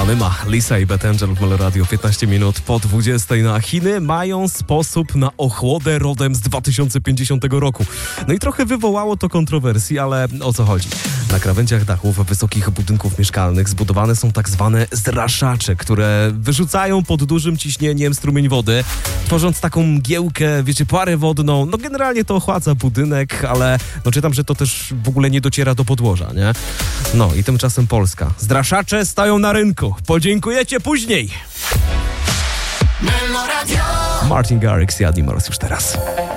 Tanyma, Lisa i Beth Angel w Meloradio 15 minut po 20. No a Chiny mają sposób na ochłodę rodem z 2050 roku. No i trochę wywołało to kontrowersji, ale o co chodzi? Na krawędziach dachów wysokich budynków mieszkalnych zbudowane są tak zwane zraszacze, które wyrzucają pod dużym ciśnieniem strumień wody, tworząc taką mgiełkę, wiecie, parę wodną. No generalnie to ochładza budynek, ale no czytam, że to też w ogóle nie dociera do podłoża, nie? No i tymczasem Polska. Zraszacze stają na rynku. Podziękujecie później. Martin Garrix i Adimors już teraz.